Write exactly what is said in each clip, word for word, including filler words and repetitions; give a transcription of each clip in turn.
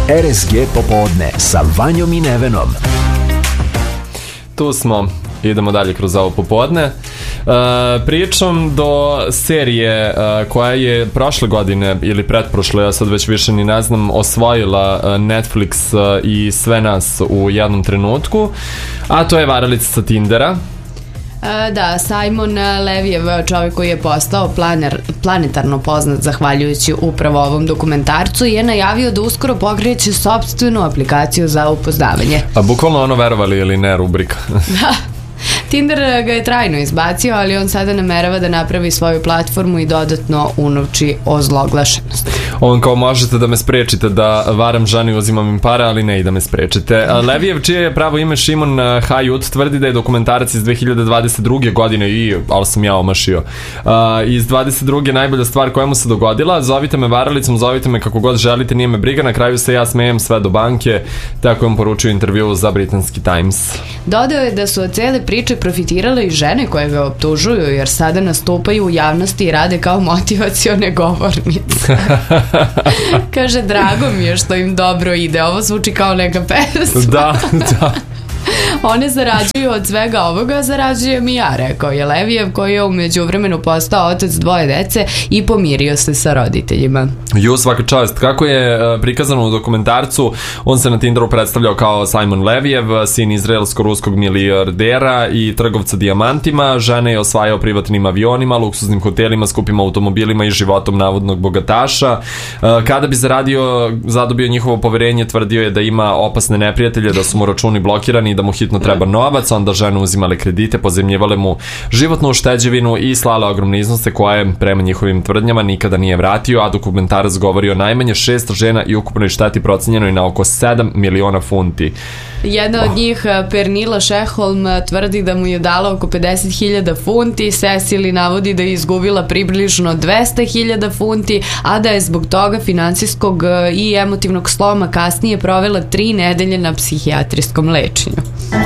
R S G popodne sa Vanjom i Nevenom. Tu smo, idemo dalje kroz ovo popodne. Uh, pričam do serije uh, koja je prošle godine ili pretprošle, ja sad već više ni ne znam, osvojila uh, Netflix uh, i sve nas u jednom trenutku, a to je Varalica sa Tindera. Da, Simon Levijev, čovjek koji je postao planer, planetarno poznat zahvaljujući upravo ovom dokumentarcu, je najavio da uskoro pokreće sopstvenu aplikaciju za upoznavanje. A bukvalno ono verovali ili ne rubrika. Da. Tinder ga je trajno izbacio, ali on sada namerava da napravi svoju platformu i dodatno unovči ozloglašenost. On kao, možete da me sprečite da varam ženi i uzimam im pare, ali ne i da me sprečite. Levijev, čije je pravo ime Šimon Hajut, tvrdi da je dokumentarac iz dve hiljade dvadeset druge godine i, ali sam ja omašio, uh, iz dvadeset druge najbolja stvar koja mu se dogodila. Zovite me varalicom, zovite me kako god želite, nije me briga, na kraju se ja smejem sve do banke. Tako je on poručio intervju za Britanski Times. Dodao je da su od cele priče profitirale i žene koje ga optužuju, jer sada nastupaju u javnosti i rade kao motivacione govornice. Kaže, drago mi je što im dobro ide, ovo zvuči kao neka pesma. Da, da. One zarađuju od svega ovoga, zarađujem i ja, rekao je Levijev, koji je u međuvremenu postao otac dvoje dece i pomirio se sa roditeljima. Ju, svaka čast. Kako je uh, prikazano u dokumentarcu, on se na Tinderu predstavljao kao Simon Levijev, sin izraelsko-ruskog milijardera i trgovca dijamantima. Žene je osvajao privatnim avionima, luksuznim hotelima, skupim automobilima i životom navodnog bogataša. Uh, kada bi zaradio, zadobio njihovo poverenje, tvrdio je da ima opasne neprijatelje, da su mu računi blokirani, da mu hitno treba novac, onda žene uzimale kredite, pozajmljivale mu životnu ušteđevinu i slale ogromne iznose koje, prema njihovim tvrdnjama, nikada nije vratio, a dokumentarac govori o najmanje šest žena i ukupnoj šteti procenjenoj na oko sedam miliona funti. Jedna od njih, Pernila Šeholm, tvrdi da mu je dala oko pedeset hiljada funti, Cecily navodi da je izgubila približno dvesta hiljada funti, a da je zbog toga finansijskog i emotivnog sloma kasnije provela tri nedelje na psihijatrijskom lečenju.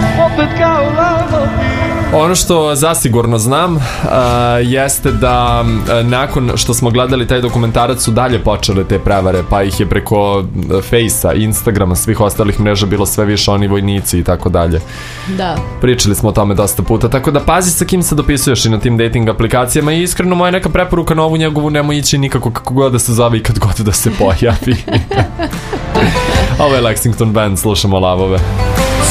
Ono što zasigurno znam uh, jeste da uh, nakon što smo gledali taj dokumentarac su dalje počele te prevare, pa ih je preko Fejsa, Instagrama, svih ostalih mreža bilo sve više oni vojnici i tako dalje. Da. Pričali smo o tome dosta puta, tako da pazi sa kim se dopisuješ i na tim dating aplikacijama i iskreno moja neka preporuka na ovu njegovu, nemoj ići nikako kako god da se zove i kad god da se pojavi. Ovo je Lexington Band, slušamo lavove.